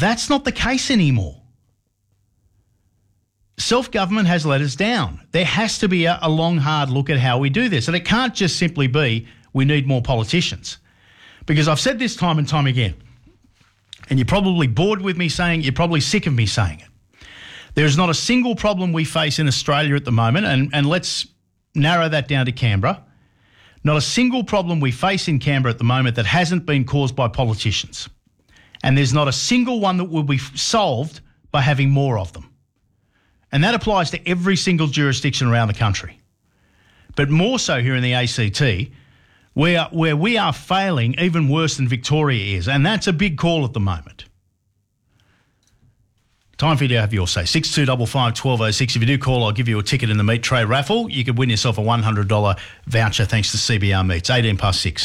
That's not the case anymore. Self-government has let us down. There has to be a long, hard look at how we do this. And it can't just simply be we need more politicians. Because I've said this time and time again, and you're probably bored with me saying it, you're probably sick of me saying it. There's not a single problem we face in Australia at the moment, and let's narrow that down to Canberra. Not a single problem we face in Canberra at the moment that hasn't been caused by politicians. And there's not a single one that will be solved by having more of them. And that applies to every single jurisdiction around the country. But more so here in the ACT, where we are failing even worse than Victoria is. And that's a big call at the moment. Time for you to have your say. 6255 1206. If you do call, I'll give you a ticket in the meat tray raffle. You could win yourself a $100 voucher thanks to CBR Meats. 18 past 6.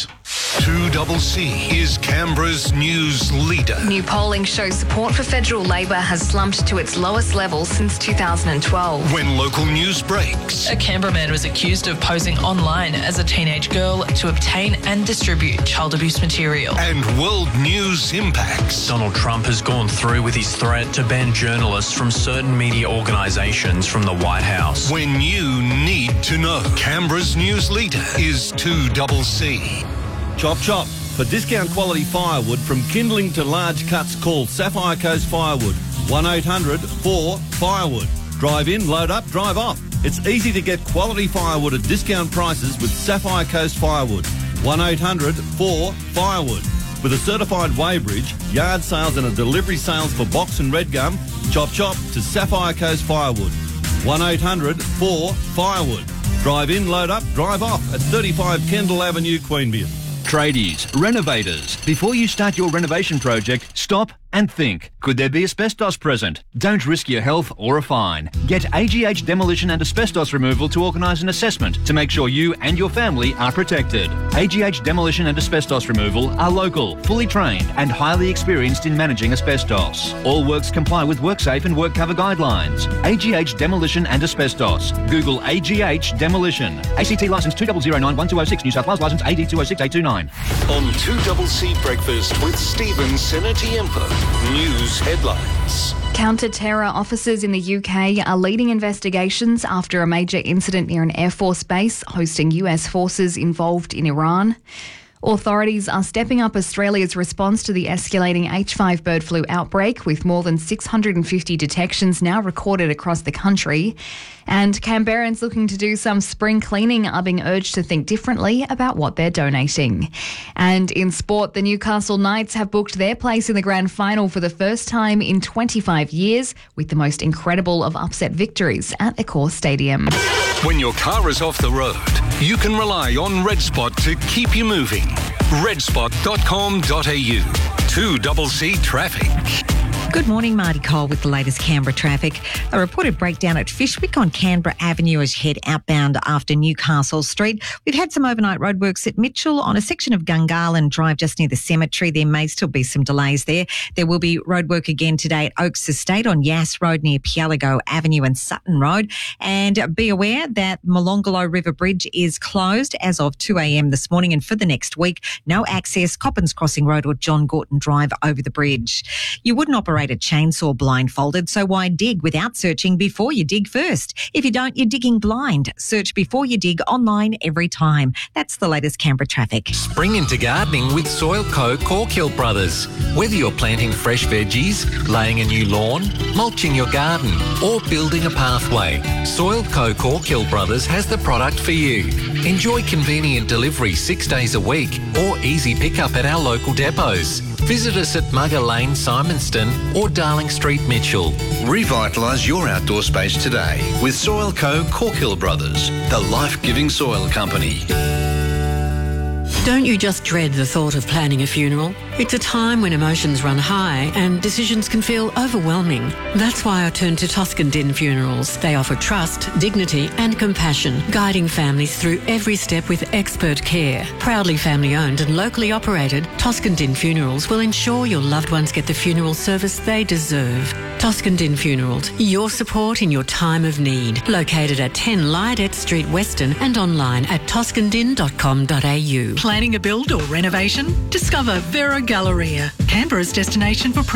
2CC is Canberra's news leader. New polling shows support for federal Labor has slumped to its lowest level since 2012. When local news breaks. A Canberra man was accused of posing online as a teenage girl to obtain and distribute child abuse material. And world news impacts. Donald Trump has gone through with his threat to ban journalists from certain media organisations from the White House. When you need to know. Canberra's news leader is 2CC. Chop chop. For discount quality firewood from kindling to large cuts, call Sapphire Coast Firewood. 1-800-4-FIREWOOD. Drive in, load up, drive off. It's easy to get quality firewood at discount prices with Sapphire Coast Firewood. 1-800-4-FIREWOOD. With a certified weighbridge, yard sales and a delivery sales for box and red gum, chop chop to Sapphire Coast Firewood. 1-800-4-FIREWOOD. Drive in, load up, drive off at 35 Kendall Avenue, Queanbeyan. Tradies, renovators, before you start your renovation project, stop and think. Could there be asbestos present? Don't risk your health or a fine. Get AGH Demolition and Asbestos Removal to organise an assessment to make sure you and your family are protected. AGH Demolition and Asbestos Removal are local, fully trained and highly experienced in managing asbestos. All works comply with WorkSafe and WorkCover guidelines. AGH Demolition and Asbestos. Google AGH Demolition. ACT licence 2009-1206, New South Wales licence AD 206829. On 2CC Breakfast with Stephen Senatiempo. News headlines. Counter-terror officers in the UK are leading investigations after a major incident near an Air Force base hosting US forces involved in Iran. Authorities are stepping up Australia's response to the escalating H5 bird flu outbreak, with more than 650 detections now recorded across the country. And Canberrans looking to do some spring cleaning are being urged to think differently about what they're donating. And in sport, the Newcastle Knights have booked their place in the grand final for the first time in 25 years, with the most incredible of upset victories at Accor Stadium. When your car is off the road, you can rely on RedSpot to keep you moving. redspot.com.au. 2CC Traffic. Good morning, Marty Cole with the latest Canberra traffic. A reported breakdown at Fishwick on Canberra Avenue as you head outbound after Newcastle Street. We've had some overnight roadworks at Mitchell on a section of Gungahlin Drive just near the cemetery. There may still be some delays there. There will be roadwork again today at Oaks Estate on Yass Road near Pialigo Avenue and Sutton Road. And be aware that Molonglo River Bridge is closed as of 2 a.m. this morning, and for the next week, no access Coppins Crossing Road or John Gorton Drive over the bridge. You wouldn't operate a chainsaw blindfolded, so why dig without searching before you dig first? If you don't, you're digging blind. Search before you dig online every time. That's the latest Canberra traffic. Spring into gardening with Soilco Corkill Brothers. Whether you're planting fresh veggies, laying a new lawn, mulching your garden, or building a pathway, Soilco Corkill Brothers has the product for you. Enjoy convenient delivery 6 days a week or easy pickup at our local depots. Visit us at Mugger Lane, Simonston or Darling Street, Mitchell. Revitalise your outdoor space today with Soilco Corkill Brothers, the life-giving soil company. Don't you just dread the thought of planning a funeral? It's a time when emotions run high and decisions can feel overwhelming. That's why I turn to Toscan Din Funerals. They offer trust, dignity and compassion, guiding families through every step with expert care. Proudly family-owned and locally operated, Toscan Din Funerals will ensure your loved ones get the funeral service they deserve. Toscan Din Funerals, your support in your time of need. Located at 10 Lydet Street, Weston, and online at toscandin.com.au. Planning a build or renovation? Discover Vera Galleria, Canberra's destination for